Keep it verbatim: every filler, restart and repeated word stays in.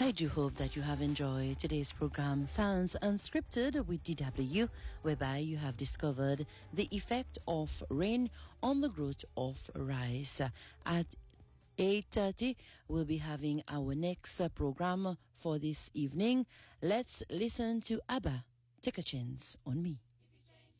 I do hope that you have enjoyed today's program Sounds Unscripted with D W, whereby you have discovered the effect of rain on the growth of rice. At eight thirty, we'll be having our next uh, program for this evening. Let's listen to ABBA, Take a Chance on Me.